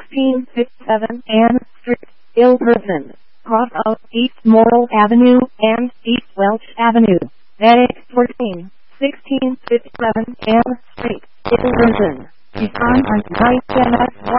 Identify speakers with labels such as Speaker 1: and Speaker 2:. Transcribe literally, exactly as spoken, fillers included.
Speaker 1: sixteen fifty-seven Ann Street, Ilverston, cross of East Morrill Avenue and East Welch Avenue. Annex fourteen, sixteen fifty-seven Ann Street, Ilverston. Respond on right